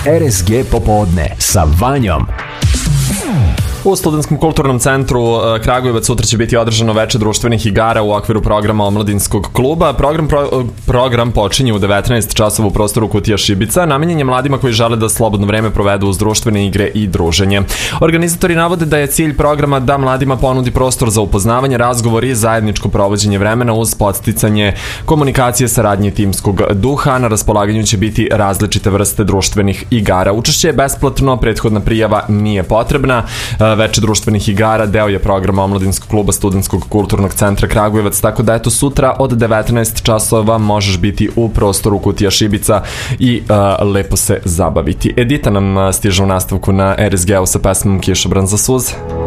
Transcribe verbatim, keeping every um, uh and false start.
R S G popodne sa Vanjom. U Studentskom kulturnom centru Kragujevac sutra će biti održano veče društvenih igara u okviru programa Omladinskog kluba. Program, pro, program počinje u devetnaest časova u prostoru Kutija Šibica. Namenjen je mladima koji žele da slobodno vreme provedu uz društvene igre i druženje. Organizatori navode da je cilj programa da mladima ponudi prostor za upoznavanje, razgovor i zajedničko provođenje vremena uz podsticanje komunikacije, saradnje i timskog duha. Na raspolaganju će biti različite vrste društvenih igara. Učešće je besplatno, prethodna prijava nije potrebna. Veče društvenih igara deo je programa Omladinskog kluba Studentskog kulturnog centra Kragujevac, tako da eto sutra od devetnaest časova možeš biti u prostoru Kutija Šibica i uh, lepo se zabaviti. Edita nam stiže u nastavku na R S G-u sa pesmom Kišobran za suze.